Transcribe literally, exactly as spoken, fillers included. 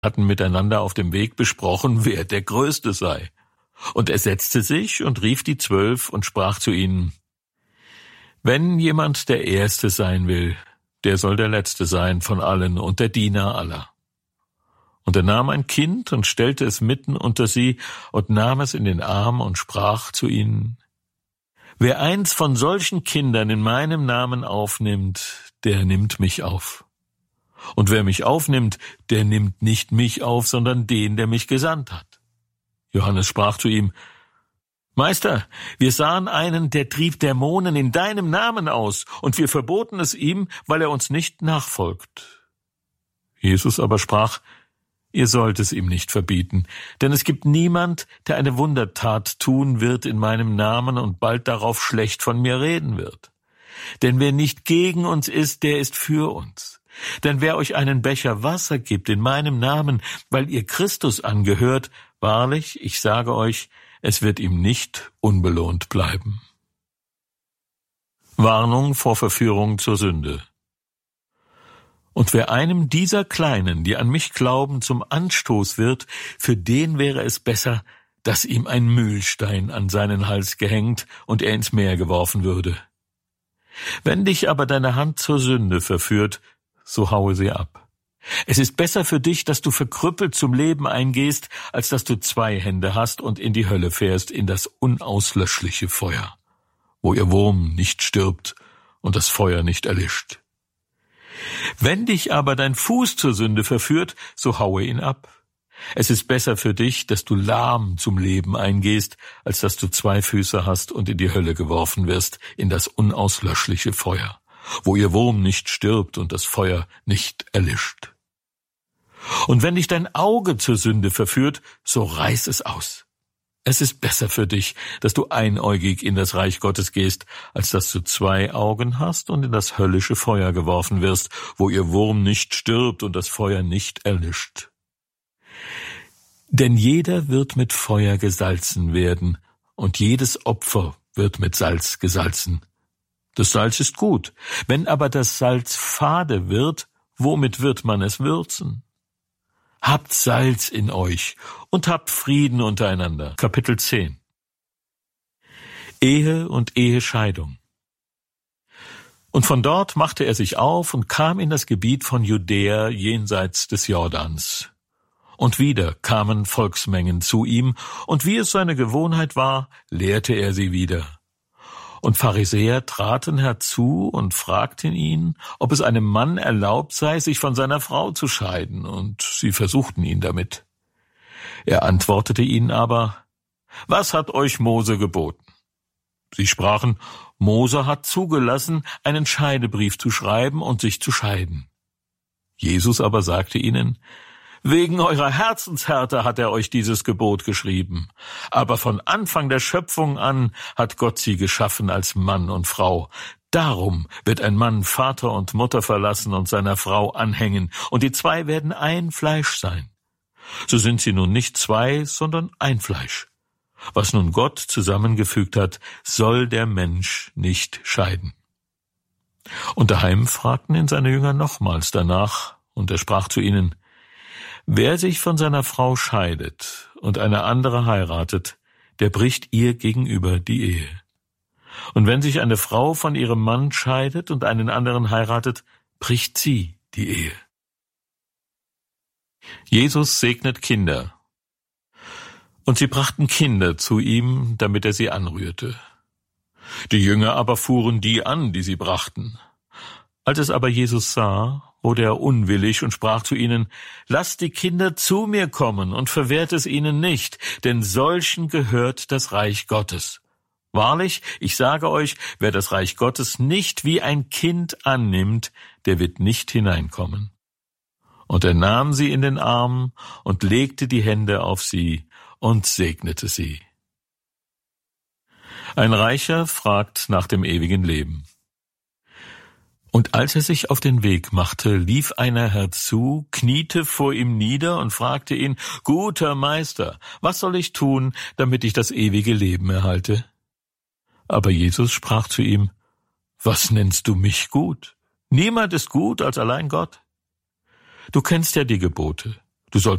hatten miteinander auf dem Weg besprochen, wer der Größte sei. Und er setzte sich und rief die Zwölf und sprach zu ihnen: Wenn jemand der Erste sein will, der soll der Letzte sein von allen und der Diener aller. Und er nahm ein Kind und stellte es mitten unter sie und nahm es in den Arm und sprach zu ihnen: Wer eins von solchen Kindern in meinem Namen aufnimmt, der nimmt mich auf. Und wer mich aufnimmt, der nimmt nicht mich auf, sondern den, der mich gesandt hat. Johannes sprach zu ihm: Meister, wir sahen einen, der trieb Dämonen in deinem Namen aus, und wir verboten es ihm, weil er uns nicht nachfolgt. Jesus aber sprach: Ihr sollt es ihm nicht verbieten, denn es gibt niemand, der eine Wundertat tun wird in meinem Namen und bald darauf schlecht von mir reden wird. Denn wer nicht gegen uns ist, der ist für uns. Denn wer euch einen Becher Wasser gibt in meinem Namen, weil ihr Christus angehört, wahrlich, ich sage euch, es wird ihm nicht unbelohnt bleiben. Warnung vor Verführung zur Sünde. Und wer einem dieser Kleinen, die an mich glauben, zum Anstoß wird, für den wäre es besser, dass ihm ein Mühlstein an seinen Hals gehängt und er ins Meer geworfen würde. Wenn dich aber deine Hand zur Sünde verführt, so haue sie ab. Es ist besser für dich, dass du verkrüppelt zum Leben eingehst, als dass du zwei Hände hast und in die Hölle fährst, in das unauslöschliche Feuer, wo ihr Wurm nicht stirbt und das Feuer nicht erlischt. Wenn dich aber dein Fuß zur Sünde verführt, so haue ihn ab. Es ist besser für dich, dass du lahm zum Leben eingehst, als dass du zwei Füße hast und in die Hölle geworfen wirst, in das unauslöschliche Feuer, wo ihr Wurm nicht stirbt und das Feuer nicht erlischt. Und wenn dich dein Auge zur Sünde verführt, so reiß es aus. Es ist besser für dich, dass du einäugig in das Reich Gottes gehst, als dass du zwei Augen hast und in das höllische Feuer geworfen wirst, wo ihr Wurm nicht stirbt und das Feuer nicht erlischt. Denn jeder wird mit Feuer gesalzen werden, und jedes Opfer wird mit Salz gesalzen. Das Salz ist gut, wenn aber das Salz fade wird, womit wird man es würzen? Habt Salz in euch und habt Frieden untereinander. Kapitel zehn. Ehe und Ehescheidung. Und von dort machte er sich auf und kam in das Gebiet von Judäa jenseits des Jordans. Und wieder kamen Volksmengen zu ihm, und wie es seine Gewohnheit war, lehrte er sie wieder. Und Pharisäer traten herzu und fragten ihn, ob es einem Mann erlaubt sei, sich von seiner Frau zu scheiden, und sie versuchten ihn damit. Er antwortete ihnen aber: Was hat euch Mose geboten? Sie sprachen: Mose hat zugelassen, einen Scheidebrief zu schreiben und sich zu scheiden. Jesus aber sagte ihnen: Wegen eurer Herzenshärte hat er euch dieses Gebot geschrieben. Aber von Anfang der Schöpfung an hat Gott sie geschaffen als Mann und Frau. Darum wird ein Mann Vater und Mutter verlassen und seiner Frau anhängen, und die zwei werden ein Fleisch sein. So sind sie nun nicht zwei, sondern ein Fleisch. Was nun Gott zusammengefügt hat, soll der Mensch nicht scheiden. Und daheim fragten ihn seine Jünger nochmals danach, und er sprach zu ihnen: Wer sich von seiner Frau scheidet und eine andere heiratet, der bricht ihr gegenüber die Ehe. Und wenn sich eine Frau von ihrem Mann scheidet und einen anderen heiratet, bricht sie die Ehe. Jesus segnet Kinder. Und sie brachten Kinder zu ihm, damit er sie anrührte. Die Jünger aber fuhren die an, die sie brachten. Als es aber Jesus sah, wurde er unwillig und sprach zu ihnen: Lasst die Kinder zu mir kommen und verwehrt es ihnen nicht, denn solchen gehört das Reich Gottes. Wahrlich, ich sage euch, wer das Reich Gottes nicht wie ein Kind annimmt, der wird nicht hineinkommen. Und er nahm sie in den Arm und legte die Hände auf sie und segnete sie. Ein Reicher fragt nach dem ewigen Leben. Und als er sich auf den Weg machte, lief einer herzu, kniete vor ihm nieder und fragte ihn: Guter Meister, was soll ich tun, damit ich das ewige Leben erhalte? Aber Jesus sprach zu ihm: Was nennst du mich gut? Niemand ist gut als allein Gott. Du kennst ja die Gebote. Du sollst